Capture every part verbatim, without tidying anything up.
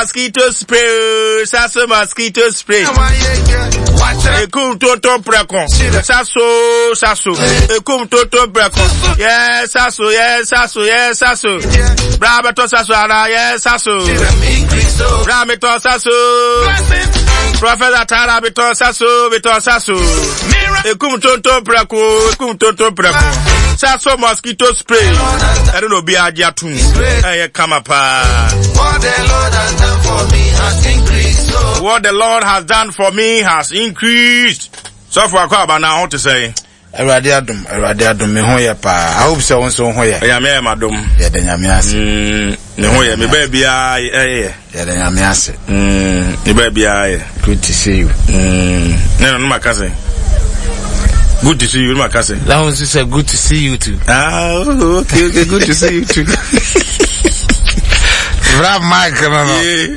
mosquito spray, sasso mosquito spray. Ekum tonton prekon. Sasso, sasso. Ekum tonton prekon. Yes, sasso, yes, sasso, yes, sasso. Bravo to sasso ara, yes, sasso. Bravo to sasso. Prophet Atara beto sasso, beto sasso. Ekum tonton preko, ekum tonton preko. Sasso mosquito spray. I don't know be a jatun. Eh come up. What the Lord has done for me has increased. What the Lord has done for me has increased. So for a now how to say Eradiadum, Eradiadum, me hoya pa. I hope so so hoya. I am here, madam. Yeah, then I'm yes. Mm, hoya, me baby, I, eh, yeah, then I'm yes. Mm, me baby, I. Good to see you. Mm, no, no, my cousin. Good to see you, my cousin. That was just a good to see you too. Ah, okay, okay, good to see you too. Bravo, Mike, mama.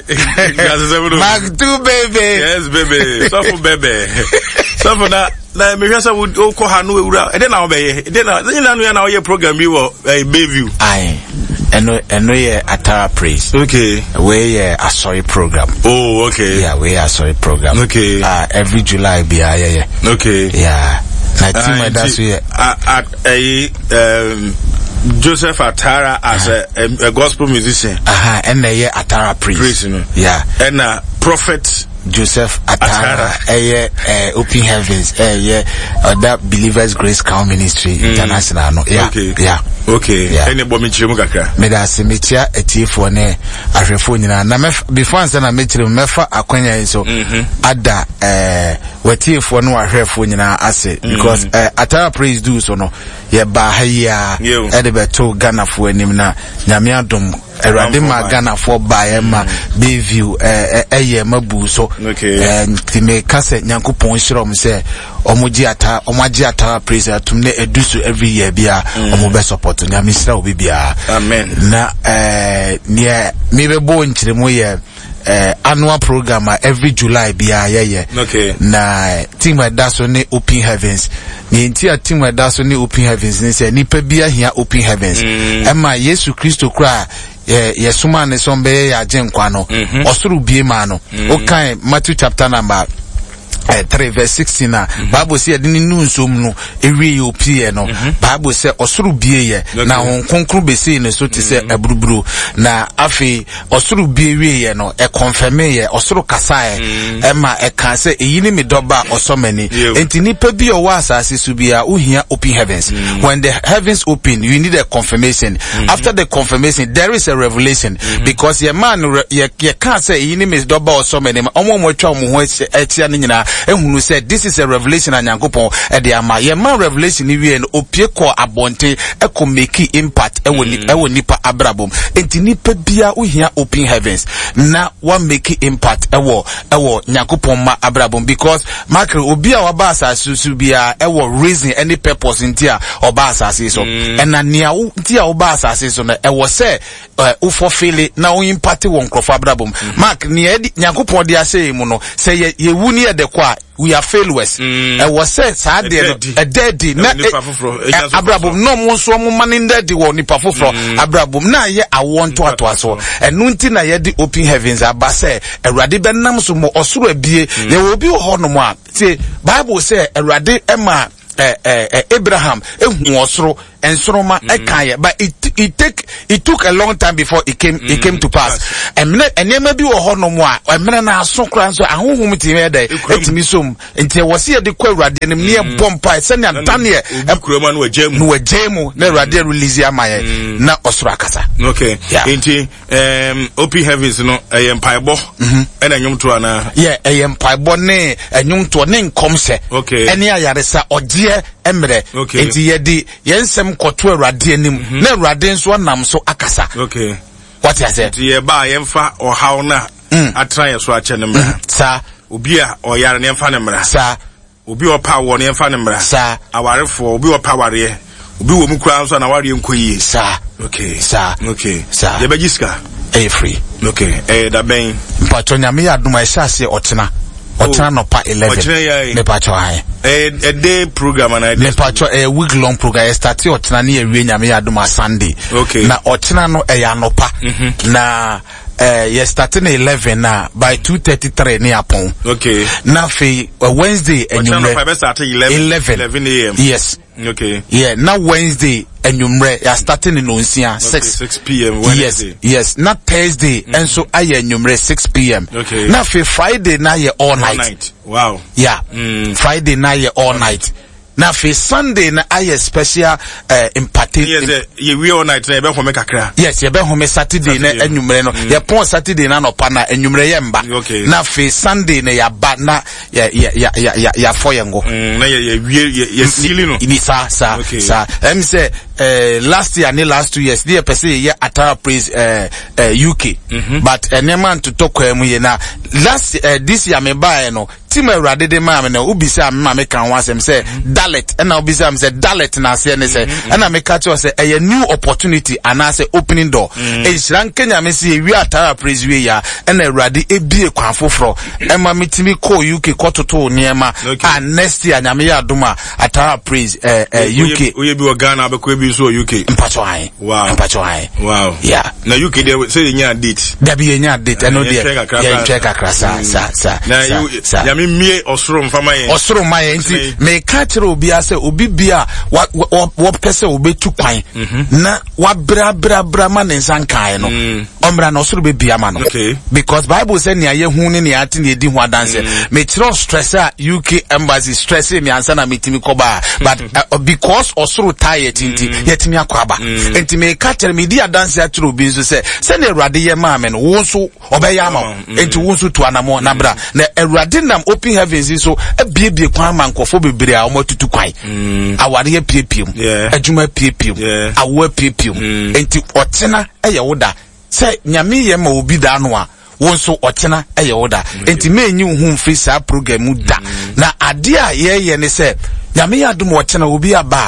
Yeah, Mike too, baby. Yes, baby. So for baby. So for that. Na me hwasa would oko ha no ewura e dey na obeye e dey na you na na your program bi wo Bayview ai eno eno ye Atara Praise. Okay, we ye a sorry program. Oh, okay. Yeah, we a sorry program. Okay. Uh every July be a yeah. Okay. Yeah. Na team that's we at a um Joseph Atara as a, a, a gospel musician. Aha, and ye Atara Praise. Praise, you know. Yeah. And uh Prophet Joseph Atara, eh, eh, Open Heavens, eh, yeah, uh, that Believers Grace Crown Ministry mm. International, no, yeah, okay, yeah, okay, yeah. Any bomi chimu kakra. Me da se metia etifo ne ahwefo nyina na before ansa na metire mefa akwanya so ada eh wetifo no ahwefo nyina ase because eh, Atara Praise do so no ye ba ha ya e de beto Ghana fo anim na nyame adom Erade ma Ghana for by ma Bayview eh eh mabu so and me kase nyankopon hyirom se omoji ata omaji Atara Praise atum ne edusu every year bia omo be support nyame sira obi bia amen na eh ne me be bo nkyiremo ye eh annual program every July bia ye ye okay na team daso ne Open Heavens ni ntia team daso ne Open Heavens ni se nipa bia hia Open Heavens ema Yesu Kristo kra ye yesuma ne sombe ya agenkwa no osuru bie ma no okan Matthew chapter number Uh, three verse sixteen na mm -hmm. Bible say adini nu nsom no ewie opie no mm -hmm. Bible say osuru bie ye okay. Na hon konkru besi ne so ti say mm -hmm. Aburuburu na afi osuru bie wie ye no e confirm ye osuru kasae mm -hmm. Ema e kan say eyi ni medoba osomani enti nipa bi o wa asase su bia uhia Open Heavens mm -hmm. When the heavens open you need a confirmation mm -hmm. After the confirmation there is a revelation mm -hmm. Because ye man ye ye kan say eyi ni medoba osomani omo mo twa mo ho etia ni nyina ehunu said this is a revelation and yankopon e de ama ye man revelation ni wie no opie ko abonte e ko make impact e woni e woni pa abrabom enti nipa bia ohia Open Heavens na wa make impact e wo e wo yankopon ma abrabom because makre obi a wa ba asase su bia e wo reason any purpose ntia oba asase so e na nia ntia oba asase so na e wo se u fulfill na o impact won krofo abrabom mark nia yankopon de ase mu no se ye ye wuni e de kwa we are failures mm. E was said sad a daddy na abrabom no mo so mo man daddy wo nipa foforo abrabom na ye I want to ato aso enu nti na ye di Open Heavens abase Erade benam so mo osoro abie ye wo bi ho no mo a say Bible say Erade ema eh eh Abraham ehu osoro ensoroma ekaye but it it take it took a long time before it came mm. it came to pass emne enema bi wo ho no mo a emne na aso kra nso ahohom ti me dey etimi som enti wo se de kwa Erade nim ne bompa se ne Daniel ekuroma no wajemu no wajemu na Erade release amaye na osoro akasa okay enti um Open Heavens no eyempaibo ena nwumto ana yeah eyempaibo ne enwumto ne nkomse okay ene ayaresa odie emre enti yedi yensem koto Erade anim na Erade nso nam so akasa okay what you say ye ba yemfa ohaw na atra ye so ache ne mra sa obi a oyare ne mfa ne mra sa obi opa wo ne mfa ne mra sa awarefo obi opa ware obi wo mu kura nso na ware nkoyi sa okay sa okay sa ye bejiska eh free okay eh da ben mpacho nyame ya duma ehase otena otena no pa eleven me pacho hai eh a day program and me pacho a week long program start otena na ewie nyame ya duma Sunday okay na otena no e ya no pa na uh, yeah, starting eleven now by two thirty-three near Pong. Okay. Now for uh, Wednesday and you eleven eleven a m. Yes. Okay. Yeah, now Wednesday and you are starting in Onsia six six p m Wednesday. Yes, yes. Not Thursday mm-hmm. and so I and you six p m. Okay. Now for Friday now you all night. All night. Wow. Yeah. Mm. Friday now you all night. Now for Sunday na I special uh, imparting. Yes, you we all night na be home kakra. Yes, you be home Saturday na enumere no. You pon Saturday na no pa na enumere yemba. Okay. Na for Sunday na ya ba na ya ya ya ya ya for yengo. Mm, na ya ya we ya sili no. Ibi sa sa sa. Em say uh, last year and last two years the person ye Atara Praise uh, uh, U K. Mm-hmm. But a uh, man to talk mu ye na last uh, this year me buy no Tim Rade de ma me na ubisa me ma me kan wasem say dalet and na ubisa me say dalet na say ne say and na me catch us say a new opportunity and I say opening door e shran Kenya me say we Atara Praise we ya and Rade e bie kwan foforo e ma metimi call U K kototo niema and next year nyame ya doma Atara Praise uh, uh, U K we be Ghana be ko be so U K mpacho hai wow mpacho hai wow yeah na U K dey say nya date there be nya date and no there yeah check akra sa sa sa na mie osoro mfama yen osoro ma yen nti me ka kire obi ase obi bia wo pese obetu kwan na wa bra bra bra ma ne nsankan no omra na osoro be bia ma no because Bible say ne aye hu ne ne ate ne edi hu adanse me kire stress a U K embassy stress me ansa na metimi koba but uh, because osoro tie tinti yetimi akwaba enti me ka kire me di adanse a kire obi nso se se ne Awurade ye ma me no wo nso obeya ma enti wo nso tu anamo na bra na Awurade nam open heavens so abiebie kwan ma nkofo bebre a omotutu kwan aware ye piepiem adwuma piepiem awo piepiem enti otena eye woda se nyame ye ma obi da no a wonso otena eye woda enti me enyi hu mfiri sa program mu da na ade a ye ye ne se nyame ya dum otena obi aba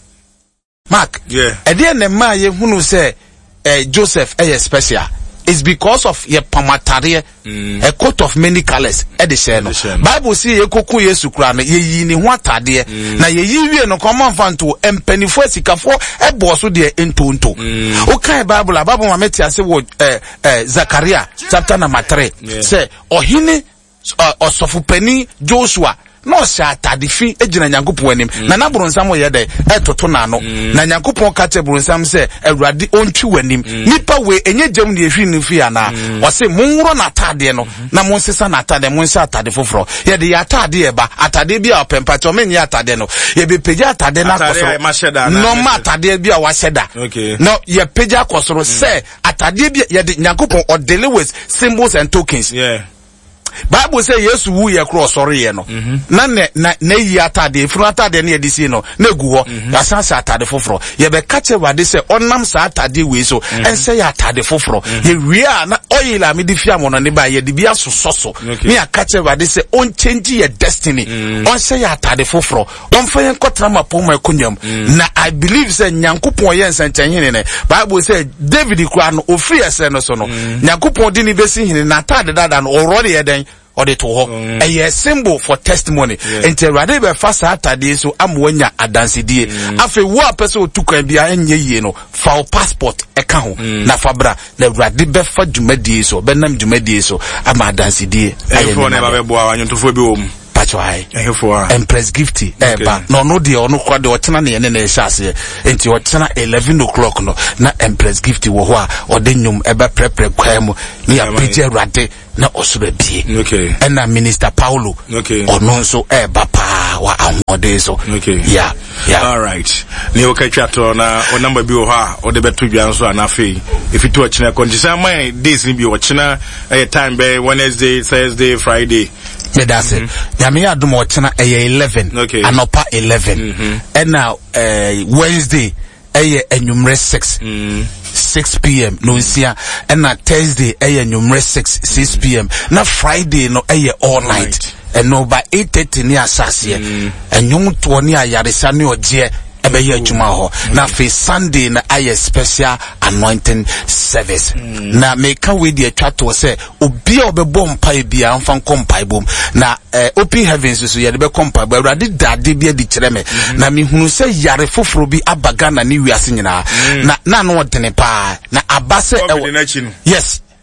Mark yeah ade ne ma ye hunu se eh, Joseph eye special is because of your pamatare mm. a coat of many colors e de share no Bible say ye koku Yesu kura no ye yi ni ho atade mm. na ye yi wie no common fanto empanifo asikafo e bo so de entonto mm. o kai Bible Bible ma meti ase wo eh, eh, Zakaria chapter number three yeah. say ohine uh, osofupani Joshua no sha tadifi ejina Nyankopon anim mm. na na bronsam ye de etoto na no mm. na Nyankopon ka che bronsam se Awurade ontwi wanim mm. nipa we enye jam ne ehwi ne fi ana mm. o se monworo na atade no mm-hmm. na monsesa na atade monsa atade foforo ye de ya atade e ba atade bi a opempa cho menye atade no ye be peja atade na kosoro no ma atade bi a wa sheda okay no ye peja kosoro mm. se atade bi ye de Nyankopon o deal with symbols and tokens yeah Bible say Yesu wu ye cross sorry ye no na ne na yi atade furu atade ne edisi no na egu ho ya san sa atade foforo ye be ka che wade say onam sa atade we so en say ya atade foforo ye wi a na oil a me di fia mo no ne ba ye di bia so so me aka che wade say on change your destiny on say ya atade foforo on fa yen kotra ma pom akonyam na I believe say Nyankopon ye nsanchen hene ne Bible say David kura no ofri ese no so no Nyankopon di ni besi hene na atade dada no already ye den or the to mm. a symbol for testimony enti Awurade be fa sa atade so amwanya adansedie afi wo apese otukan bia enye yie no fa passport e ka ho na fa bra na Awurade be fa dwumadie so be nam dwumadie so ama adansedie ayefo ne ba be boa anyotofo bi wom pacho ai ehefo a Empress Gifty e ba no no de ono kwa de otena ne ne ne shase enti otena eleven o'clock no na Empress Gifty wo ho a ode nyum e ba prepare kwa mu ni apije Awurade na osoro bie okay and na Minister Paulo okay ono nso e ba pa wa ahode so okay yeah yeah all right ni o ka twato na o number bi o ha o de beto dwan so ana fe if it to china condition my days ni bi o china e time be Wednesday Thursday Friday me that's it nyame adom o china e eleven okay anopa eleven mm-hmm. and now uh, Wednesday e enumere six mm. six p m no nsia and na Thursday e enumere six six p m na Friday no e all night and no by eight thirty ni asase enum to ni ayaresa ni oje ebe ye adwuma ho na fe Sunday na aye special anointing service na make we dey twa to say obi obebo mpa bia amfa nkompa bom na open heavens so ye dey be kompa ba Awurade dade bia di kire me na me hunu say yare foforo bi abaga na ni wiase nyina na na no odene pa na abase yes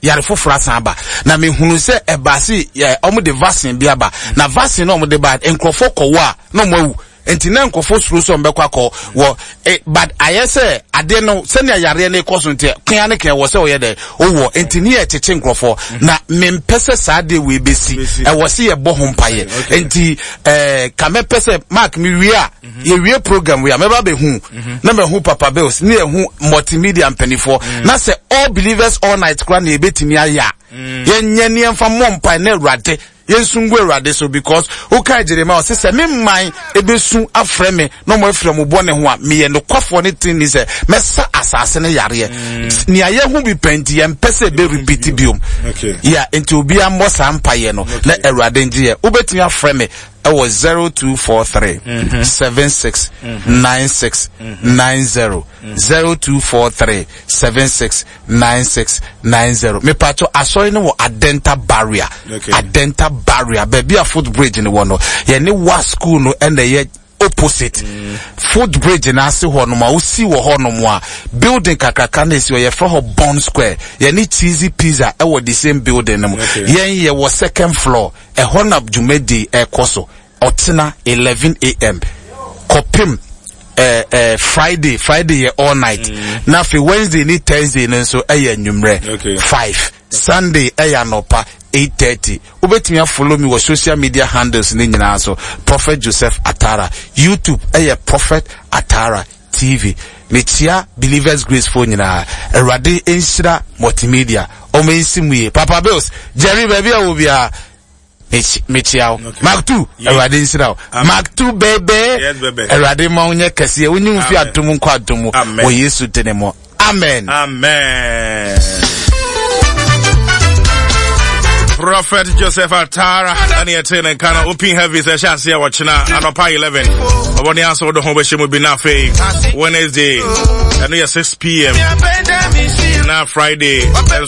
yare foforo asan ba na me hunu se ebase omo de vaccine bi aba na vaccine no omo de ba enkrofo kowo a no mo awu enti na nkofo suru so mbekwa ko wo but ayese ade no se na yare na ekoso nte kwan ne kan wo se wo ye de owo enti ni e cheche nkrofo na mempese saade we besi e wo se ye bo ho mpaye enti eh kamepese mark mi wi a ye wi program we a meba be hu na me hu Papa Bills ni e hu multimedia mpanifo na se all believers all night kra na ebetimi aya ye nyane emfa mompa na Awurade yensungu Awurade so because uka Jeremiah say say me man ebesu afreme no mo afrem bone ho a me ye no kwafo ne tin ni say mesa asase ne yare ni aye hu bi penti ye mpese be repeat biom okay yeah enti obi ambo sampaye no na Awurade ngie ubetumi afreme it was zero two four three mm-hmm. seven six mm-hmm. nine six mm-hmm. nine zero mm-hmm. zero two four three seven six nine six nine zero. Me pacho asoy no adenta barrier. Okay. Adenta barrier. Baby a footbridge in one no. Ye ni wa school no and ye opposite. Mm. Footbridge na si ho no ma usi wo ho no mo a building kakaka na si ye for ho Bond Square. Ye ni cheesy pizza e wo the same building no mo. Okay. Ye ye wo second floor. E ho na Jumedi e koso. Otina eleven a m Kopim eh eh Friday Friday ye all night mm. Na fi Wednesday ni Thursday no so eh nwumre okay. five Sunday eh anopa eight thirty. Ubetimi follow me with social media handles ni nyina so Prophet Joseph Atara YouTube eh Prophet Atara T V Mechia Believers Grace for nyina Awurade enhyira multimedia o mensimuye Papa Bills Jerry baby a wo bia Michiao Mark two Awurade nsirawo Mark two baby yes baby Awurade ma onye kese onyi fi atum nkwa atum o Yesu tenemo amen amen. Prophet Joseph Atara and he attended Kana Open Heavy a chance here watching Anopa eleven. Oboni answer the home will be now Wednesday and we are six p m now Friday.